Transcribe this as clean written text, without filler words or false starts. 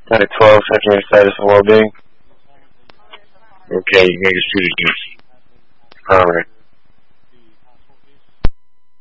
Medic 12, checking your status of well-being. Okay, Negative 2 to units. Alright.